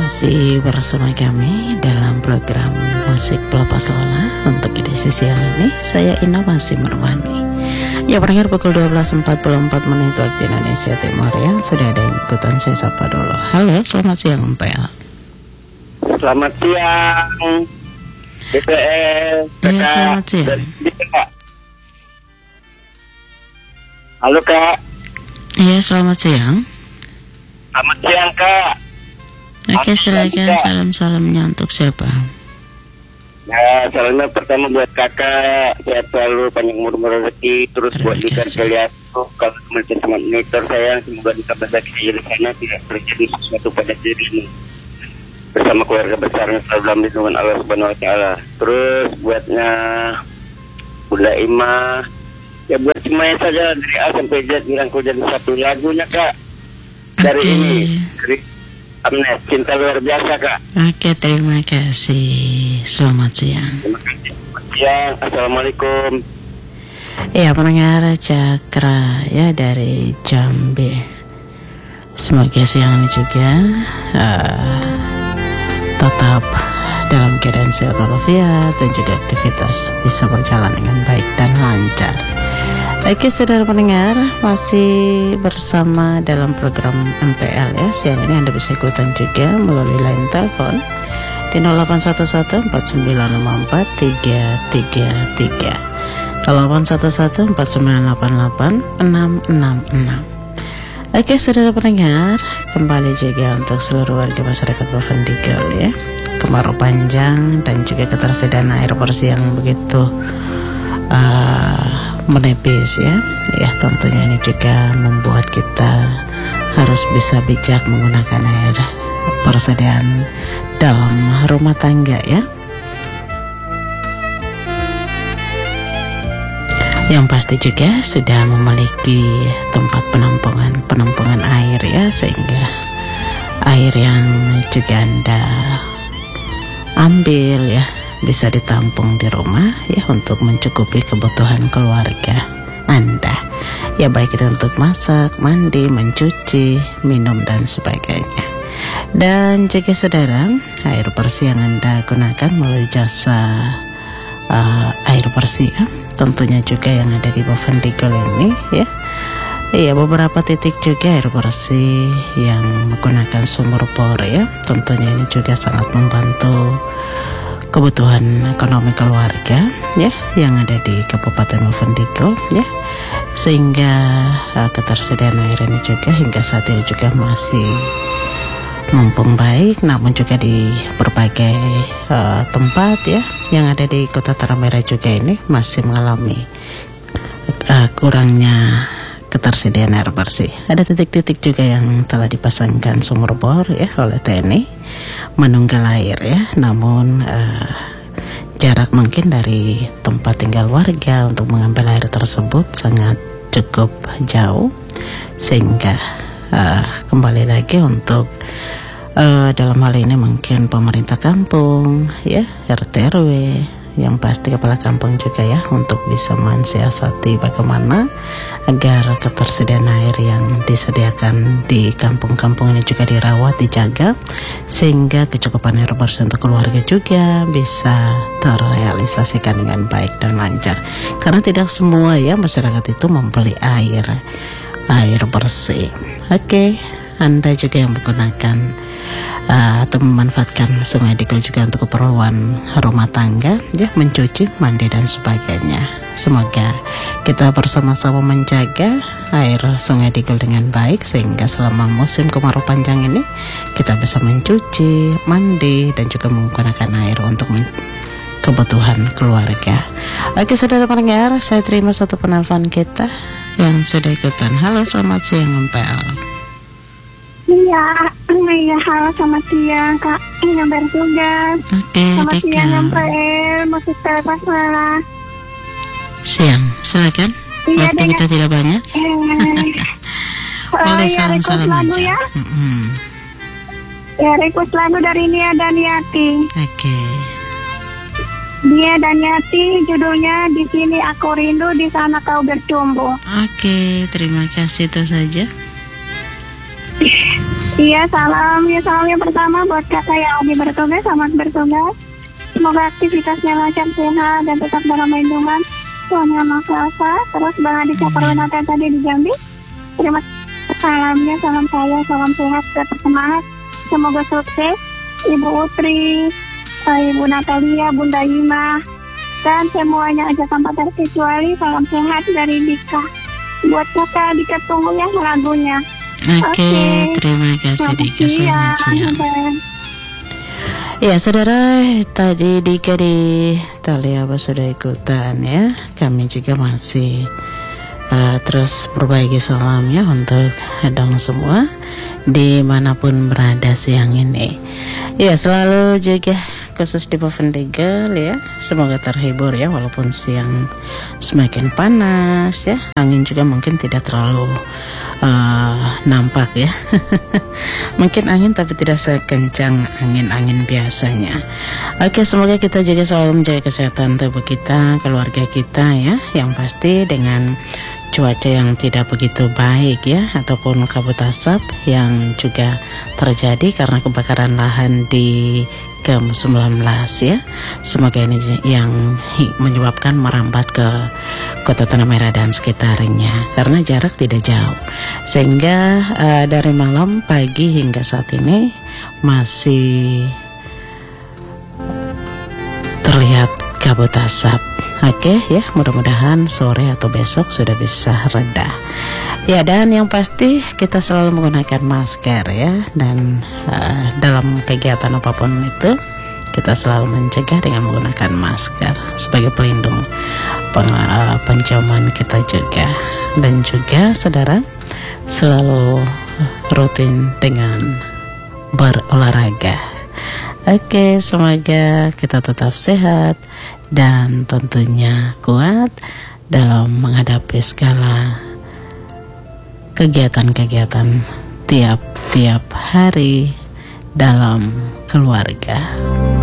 masih bersama kami dalam program Musik Pelepas Lelah. Untuk edisi siang ini, saya Ina masih menemani. Ya, berakhir pukul 12.44 menit waktu Indonesia Timur ya. Sudah ada yang ikutan, saya sapa dulu. Halo, selamat siang MPL. Selamat siang DPL. Ya, selamat siang. Halo Kak. Iya, selamat siang. Selamat siang Kak. Oke, silakan salam-salamnya untuk siapa? Ya, salamnya pertama buat kakak, sehat selalu, panjang umur rezeki, terus buat Dika Kaliato, kalau kemudian teman monitor sayang, semoga Dika Bazaki di sana tidak terjadi sesuatu pada dirimu. Bersama keluarga besarnya selalu dalam lindungan Allah Subhanahu Wa Taala. Terus buatnya Bunda Ima, ya buat semuanya saja dari A sampai Z dirangkul jadi satu lagunya Kak. Dari ini, dari Amnes, cinta luar biasa Kak. Oke, terima kasih. Selamat siang. Terima kasih. Selamat siang. Assalamualaikum. Ya, pendengar Cakra ya dari Jambi. Semoga siang ini juga tetap dalam keadaan sehat walafiat dan juga aktivitas bisa berjalan dengan baik dan lancar. Oke, saudara pendengar, masih bersama dalam program MPL ya. Siang ini Anda bisa ikutan juga melalui line telepon di 0811-4984-333, 0811-4988-666. Oke, saudara pendengar, kembali juga untuk seluruh warga masyarakat Bovendigul ya. Kemarau panjang dan juga ketersediaan air bersih yang begitu menipis ya. Ya, tentunya ini juga membuat kita harus bisa bijak menggunakan air persediaan dalam rumah tangga ya. Yang pasti juga sudah memiliki tempat penampungan air ya, sehingga air yang juga Anda ambil ya bisa ditampung di rumah ya untuk mencukupi kebutuhan keluarga Anda. Ya, baik itu untuk masak, mandi, mencuci, minum dan sebagainya. Dan juga saudara, air bersih yang Anda gunakan melalui jasa air bersih ya, tentunya juga yang ada di Bovendigul ini ya. Iya, beberapa titik juga air bersih yang menggunakan sumur bor ya. Tentunya ini juga sangat membantu kebutuhan ekonomi keluarga ya yang ada di Kabupaten Bovendigul ya, sehingga ketersediaan air ini juga hingga saat ini juga masih mumpung baik, namun juga di berbagai tempat ya yang ada di Kota Tanah Merah juga ini masih mengalami kurangnya ketersediaan air bersih. Ada titik-titik juga yang telah dipasangkan sumur bor ya oleh TNI menunggal air ya, namun jarak mungkin dari tempat tinggal warga untuk mengambil air tersebut sangat cukup jauh, sehingga kembali lagi untuk dalam hal ini mungkin pemerintah kampung ya, RT RW, yang pasti kepala kampung juga ya, untuk bisa mensiasati bagaimana agar ketersediaan air yang disediakan di kampung-kampung ini juga dirawat, dijaga, sehingga kecukupan air bersih untuk keluarga juga bisa terrealisasikan dengan baik dan lancar. Karena tidak semua ya masyarakat itu membeli air bersih. Oke, Anda juga yang menggunakan atau memanfaatkan Sungai Digul juga untuk keperluan rumah tangga ya, mencuci, mandi dan sebagainya. Semoga kita bersama-sama menjaga air Sungai Digul dengan baik, sehingga selama musim kemarau panjang ini kita bisa mencuci, mandi dan juga menggunakan air untuk kebutuhan keluarga. Oke, saudara pendengar, saya terima satu penelpon kita yang sudah ikutan. Halo, selamat siang MPL. Iya, halo, selamat siang Kak. Ini gambar tugas. Oke, selamat siang MPL, Musik Pelepas Lelah. Siang, silakan. Iya, waktu kita tidak banyak. Boleh salam-salam aja ya. Mm-hmm. Ya, request lagu dari Nia Daniati. Oke. Nia Daniati, judulnya Di Sini Aku Rindu, Di Sana Kau Bertumbuh. Oke, terima kasih, itu saja. Iya, salam. Ya, salam yang pertama buat kakak yang lagi bertugas, selamat bertugas. Semoga aktivitasnya lancar, sehat, dan tetap dalam lindungan Tuhan Yang Maha Kuasa. Terus Bang Adi Caparwanata tadi di Jambi. Terima kasih salamnya, salam saya, salam sehat, tetap semangat. Semoga sukses. Ibu Utri, Ibu Natalia, Bunda Ima, dan semuanya aja tanpa terkecuali salam sehat dari Dika. Buat kakak Dika tunggu ya lagunya. Oke, terima kasih Dika, selamat siang. Ya saudara, tadi Dika di Taliaba sudah ikutan ya. Kami juga masih terus berbagi salamnya untuk dong semua dimanapun berada siang ini. Ya selalu juga khusus di Bovendigel ya, semoga terhibur ya walaupun siang semakin panas ya. Angin juga mungkin tidak terlalu nampak ya. Mungkin angin tapi tidak sekencang angin-angin biasanya. Oke, semoga kita juga selalu menjaga kesehatan tubuh kita, keluarga kita ya. Yang pasti dengan cuaca yang tidak begitu baik ya, ataupun kabut asap yang juga terjadi karena kebakaran lahan di GEM-19 ya. Semoga ini yang menyebabkan merambat ke Kota Tanah Merah dan sekitarnya karena jarak tidak jauh. Sehingga dari malam, pagi hingga saat ini masih terlihat kabut asap. Oke ya, mudah-mudahan sore atau besok sudah bisa reda. Ya, dan yang pasti kita selalu menggunakan masker ya. Dan dalam kegiatan apapun itu kita selalu mencegah dengan menggunakan masker sebagai pelindung penciuman kita juga. Dan juga saudara selalu rutin dengan berolahraga. Oke, semoga kita tetap sehat dan tentunya kuat dalam menghadapi segala kegiatan-kegiatan tiap-tiap hari dalam keluarga.